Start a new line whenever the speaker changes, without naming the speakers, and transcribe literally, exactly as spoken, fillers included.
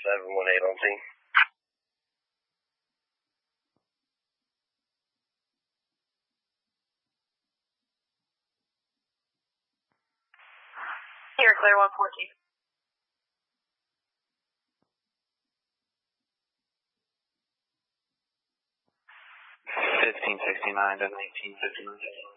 seven one eight on scene.
Here, clear one fourteen.
fifteen sixty-nine to nineteen fifty-nine.